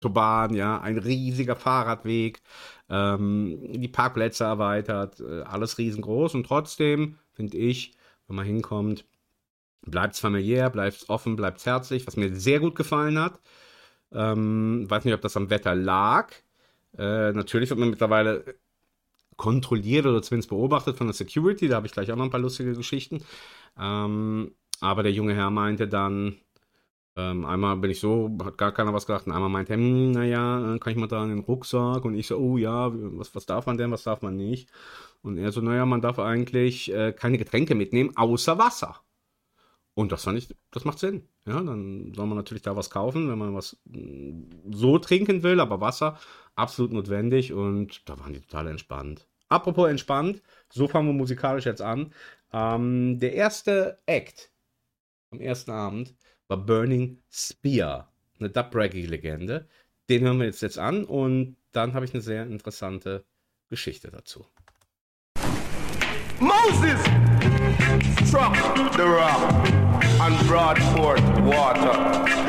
Autobahn, ja, ein riesiger Fahrradweg, die Parkplätze erweitert, alles riesengroß und trotzdem, finde ich, wenn man hinkommt, bleibt es familiär, bleibt es offen, bleibt es herzlich, was mir sehr gut gefallen hat. Weiß nicht, ob das am Wetter lag. Natürlich wird man mittlerweile kontrolliert oder zumindest beobachtet von der Security, da habe ich gleich auch noch ein paar lustige Geschichten. Aber der junge Herr meinte dann, einmal bin ich so, hat gar keiner was gesagt, und einmal meinte er, naja, kann ich mal da in den Rucksack? Und ich so, oh ja, was darf man denn, was darf man nicht? Und er so, naja, man darf eigentlich keine Getränke mitnehmen, außer Wasser. Und das fand ich, das macht Sinn. Ja, dann soll man natürlich da was kaufen, wenn man was so trinken will, aber Wasser absolut notwendig und da waren die total entspannt. Apropos entspannt, so fangen wir musikalisch jetzt an. Der erste Act am ersten Abend war Burning Spear, eine Dub-Reggae-Legende. Den hören wir jetzt an und dann habe ich eine sehr interessante Geschichte dazu. Moses struck the rock and brought forth water.